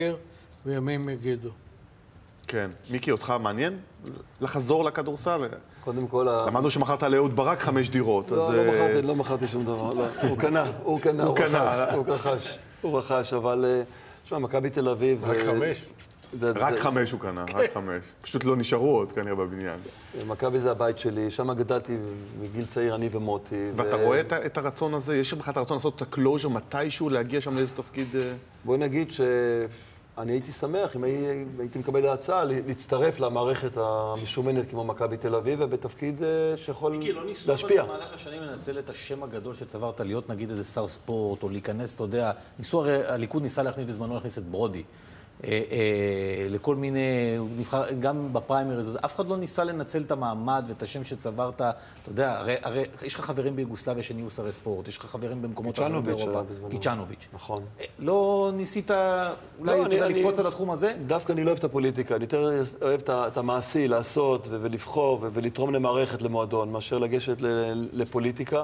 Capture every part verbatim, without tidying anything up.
וימים יגידו. כן. מיקי, אותך מעניין לחזור לכדורסל? קודם כל... למדנו שמכרת לאהוד ברק חמש דירות, לא, אז... לא מכרתי, לא מכרתי שום דבר, לא. הוא קנה, הוא קנה, הוא רכש, הוא רכש, הוא רכש, אבל... תשמע, מכבי תל אביב זה... רק חמש? רק חמש הוא קנה, רק חמש. פשוט לא נשארו עוד כנראה בבניין. מכבי זה הבית שלי, שם גדלתי מגיל צעיר, אני ומוטי. ואתה רואה את הרצון הזה? יש לך את הרצון לעשות את הקלוז'ר מתישהו, להגיע שם לאיזה תפקיד? בואי נגיד שאני הייתי שמח אם הייתי מקבל הצעה להצטרף למערכת המשומנת כמו מכבי תל אביב, ובתפקיד שיכול להשפיע. מיקי, לא ניסו במהלך השנים לנצל את השם הגדול שצברת להיות, נגיד איזה שר ספורט, או להיכנס, אתה יודע, ניסו, הרי הליכוד ניסה להכניס בזמנו, להכניס את ברודי. לכל מיני, גם בפריימריז, אף אחד לא ניסה לנצל את המעמד ואת השם שצברת, אתה יודע, הרי, הרי יש לך חברים ביוגוסלביה שנהיו שרי ספורט, יש לך חברים במקומות אחרים באירופה, קיצ'נוביץ'. נכון. לא ניסית אולי לא, אני, לקפוץ אני, על התחום הזה? דווקא אני לא אוהב את הפוליטיקה, אני יותר אוהב את המעשי, לעשות ולבחור ולתרום למערכת, למועדון, מאשר לגשת לפוליטיקה.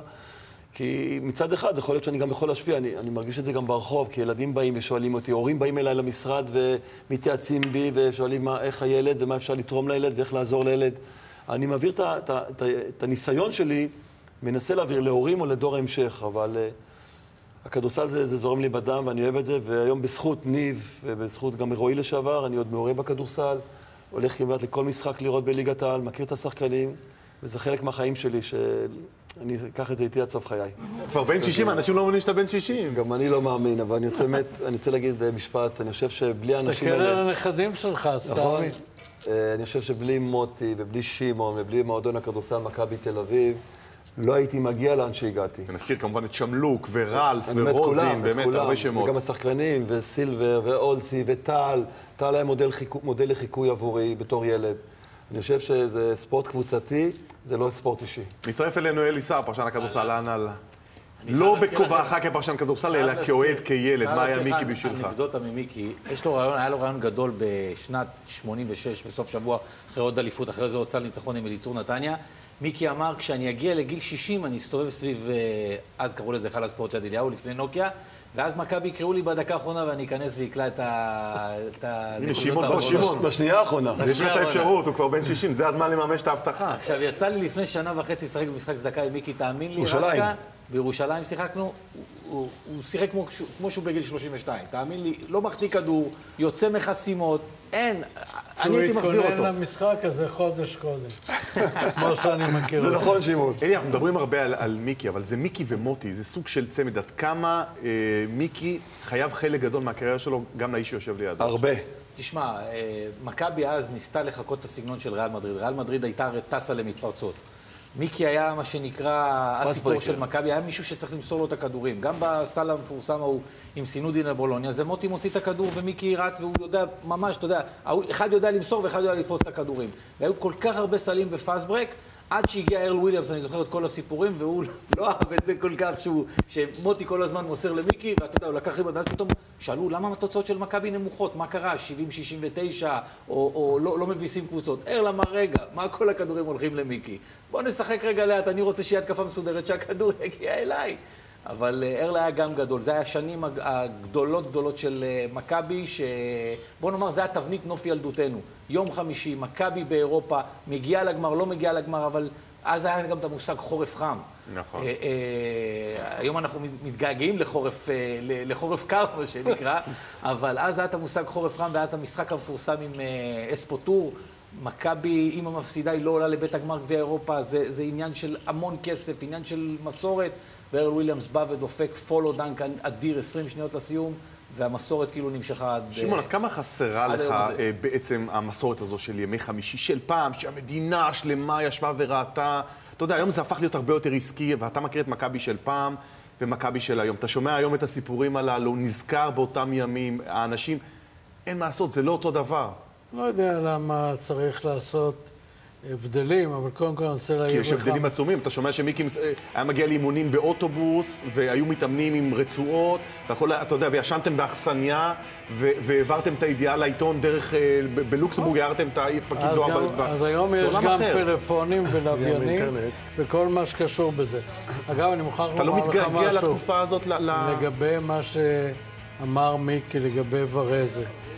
כי מצד אחד, יכול להיות שאני גם יכול להשפיע, אני, אני מרגיש את זה גם ברחוב, כי ילדים באים ושואלים אותי, הורים באים אליי למשרד ומתייעצים בי ושואלים מה, איך הילד ומה אפשר לתרום לילד ואיך לעזור לילד. אני מעביר את, את, את, את הניסיון שלי, מנסה להעביר להורים או לדור ההמשך, אבל uh, הכדורסל זה, זה זורם לי בדם ואני אוהב את זה, והיום בזכות ניב ובזכות גם רועי לשעבר, אני עוד מעורה בכדורסל, הולך כמעט לכל משחק לראות בליגת העל, מכיר את השחקנים, וזה חלק מהחיים שלי ש... אני אקח את זה איתי עד סוף חיי. כבר בן שישים, אנשים לא מאמינים שאתה בן שישים. גם אני לא מאמין, אבל אני רוצה באמת, אני רוצה להגיד משפט, אני חושב שבלי האנשים האלה... תסתכל על הנכדים שלך, סתמי. אני חושב שבלי מוטי ובלי שימון ובלי מועדון הכדורסל מכבי תל אביב, לא הייתי מגיע לאן שהגעתי. ונזכיר כמובן את שמלוק ורלף ורוזין, באמת הרבה שמות. וגם השחקנים, וסילבר ואולסי וטל. טל היה מודל לחיקוי עבורי בתור ילד. אני חושב שזה ספורט קבוצתי, זה לא ספורט אישי. מצטרף אלינו אלי סער, פרשן הכדורסל, הנ"ל. לא בכובעך כפרשן כדורסל, אלא כאוהד, כילד. מה היה מיקי בשבילך? אנקדוטה ממיקי. יש לו רעיון, היה לו רעיון גדול בשנת שמונים ושש, בסוף שבוע, אחרי עוד אליפות, אחרי זה הוצא לניצחון עם אליצור נתניה. מיקי אמר, כשאני אגיע לגיל שישים, אני אסתובב סביב, אז קראו לזה חל הספורט יד אליהו, לפני נוקיה, ואז מכבי יקראו לי בדקה האחרונה ואני אכנס ויקלע את הנקודות האחרונות. בשנייה האחרונה. יש לך את האפשרות, הוא כבר בן שישים, זה הזמן לממש את ההבטחה. עכשיו, יצא לי לפני שנה וחצי לשחק במשחק צדקה עם מיקי, תאמין לי, רסקה, בירושלים שיחקנו, הוא שיחק כמו שהוא בגיל שלושים ושתיים, תאמין לי, לא מחטיא כדור, יוצא מחסימות, אין, אני הייתי מחזיר אותו. הוא התכונן למשחק הזה חודש קודם, כמו שאני מכיר אותו. זה נכון, שמעון. אלי, אנחנו מדברים הרבה על מיקי, אבל זה מיקי ומוטי, זה סוג של צמד. עד כמה מיקי חייב חלק גדול מהקריירה שלו, גם לאיש שיושב לידו? הרבה. תשמע, מכבי אז ניסתה לחכות את הסגנון של ריאל מדריד. ריאל מדריד הייתה הרי טסה למתפרצות. מיקי היה מה שנקרא הציפור של מכבי, היה מישהו שצריך למסור לו את הכדורים. גם בסל המפורסם ההוא עם סינודין לבולוניה, זה מוטי מוציא את הכדור ומיקי רץ והוא יודע ממש, אתה יודע, אחד יודע למסור ואחד יודע לתפוס את הכדורים. והיו כל כך הרבה סלים בפאסט ברק, עד שהגיע ארל וויליאמס, אני זוכר את כל הסיפורים, והוא לא אהב את זה כל כך שהוא, שמוטי כל הזמן מוסר למיקי, ואתה יודע, הוא לקח ריבד, ואז פתאום שאלו, למה התוצאות של מכבי נמוכות? מה קרה? שבעים שישים ותשע, או, או לא, לא מביסים קבוצות. ארל אמר, רגע, מה כל הכדורים הולכים למיקי? בוא נשחק רגע לאט, אני רוצה שיהיה התקפה מסודרת, שהכדור יגיע אליי. אבל ארל היה גם גדול. זה היה השנים הגדולות גדולות של מכבי, שבוא נאמר, זה היה תבנית נוף ילדותנו. יום חמישי, מכבי באירופה, מגיעה לגמר, לא מגיעה לגמר, אבל אז היה גם את המושג חורף חם. נכון. היום אנחנו מתגעגעים לחורף, לחורף קר, מה שנקרא, אבל אז היה את המושג חורף חם, והיה את המשחק המפורסם עם אספוטור. מכבי, אם המפסידה היא לא עולה לבית הגמר גביע אירופה, זה, זה עניין של המון כסף, עניין של מסורת, וארל וויליאמס בא ודופק פולו דנק אדיר עשרים שניות לסיום, והמסורת כאילו נמשכה עד... שמעון, אז כמה חסרה לך בעצם המסורת הזו של ימי חמישי של פעם, שהמדינה השלמה ישבה וראתה? אתה יודע, היום זה הפך להיות הרבה יותר עסקי, ואתה מכיר את מכבי של פעם ומכבי של היום. אתה שומע היום את הסיפורים הללו, נזכר באותם ימים, האנשים, אין מה לעשות, זה לא אותו דבר. לא יודע למה צריך לעשות הבדלים, אבל קודם כל אני רוצה להגיד לך... כי יש הבדלים עצומים. אתה שומע שמיקי היה מגיע לאימונים באוטובוס, והיו מתאמנים עם רצועות, והכל, אתה יודע, וישנתם באכסניה, והעברתם את הידיעה לעיתון דרך... בלוקסבורג הערתם את הפקיד דואר... אז היום יש גם פלאפונים ולוויינים, וכל מה שקשור בזה. אגב, אני מוכרח לומר לך משהו. אתה לא מתגעגע לתקופה הזאת ל... לגבי מה שאמר מיקי, לגבי ורזה.